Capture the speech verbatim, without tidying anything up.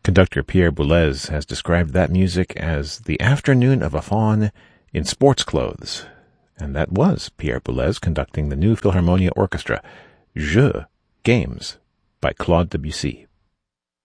Conductor Pierre Boulez has described that music as the afternoon of a faun in sports clothes. And that was Pierre Boulez conducting the new Philharmonia Orchestra, Jeux, Games, by Claude Debussy.